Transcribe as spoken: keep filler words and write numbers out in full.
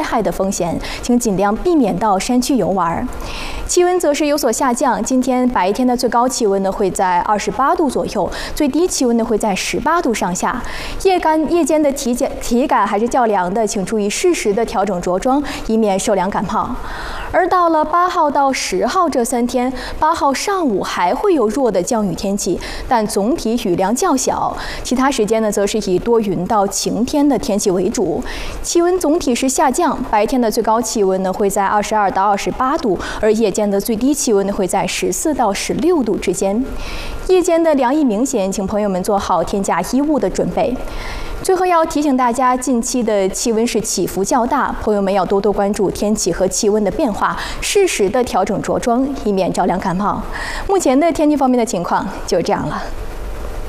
害的风险，请尽量避免到山区游玩。气温则是有所下降，今天白天的最高气温呢会在二十八度左右，最低气温呢会在十八度上下。夜干夜间的体感体感还是较凉的，请注意适时的调整着装，以免受凉感冒。而到了八号到十号这三天，八号上午还会有弱的降雨天气，但总体雨量较小。其他时间呢，则是以多云到晴天的天气为主。气温总体是下降，白天的最高气温呢会在二十二到二十八度，而夜间的最低气温呢会在十四到十六度之间。夜间的凉意明显，请朋友们做好添加衣物的准备。最后要提醒大家，近期的气温是起伏较大，朋友们要多多关注天气和气温的变化，适时的调整着装，以免着凉感冒。目前的天气方面的情况就是这样了。